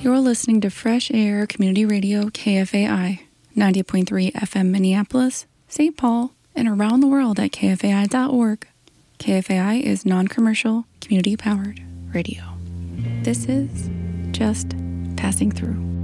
You're listening to Fresh Air Community Radio KFAI, 90.3 FM Minneapolis, St. Paul, and around the world at kfai.org. KFAI is non-commercial, community-powered radio. This is Just Passing Through.